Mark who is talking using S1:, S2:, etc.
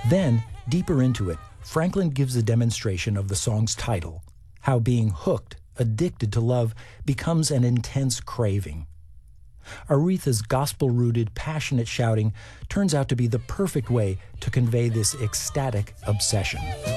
S1: Then, deeper into it, Franklin gives a demonstration of the song's title, how being hooked, addicted to love, becomes an intense craving. Aretha's gospel-rooted, passionate shouting turns out to be the perfect way to convey this ecstatic obsession.